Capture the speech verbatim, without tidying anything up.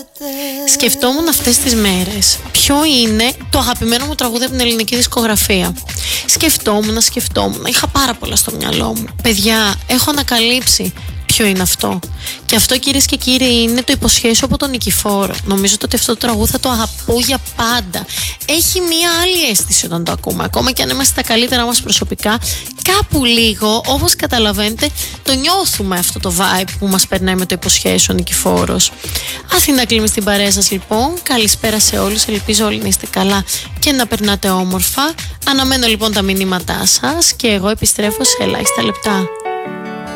Σκεφτόμουν αυτές τις μέρες ποιο είναι το αγαπημένο μου τραγούδι από την ελληνική δισκογραφία. Σκεφτόμουν, σκεφτόμουν, είχα πάρα πολλά στο μυαλό μου. Παιδιά, έχω ανακαλύψει ποιο είναι αυτό. Και αυτό, κυρίες και κύριοι, είναι το Υποσχέσου από τον Νικηφόρο. Νομίζω ότι αυτό το τραγούδι θα το αγαπώ για πάντα. Έχει μία άλλη αίσθηση όταν το ακούμε. Ακόμα και αν είμαστε τα καλύτερα μας προσωπικά, κάπου λίγο, όπως καταλαβαίνετε, το νιώθουμε αυτό το vibe που μας περνάει με το Υποσχέσου ο Νικηφόρος. Αθήνα κλείνει στην παρέα σας λοιπόν. Καλησπέρα σε όλους. Ελπίζω όλοι να είστε καλά και να περνάτε όμορφα. Αναμένω λοιπόν τα μηνύματά σας και εγώ επιστρέφω σε ελάχιστα λεπτά.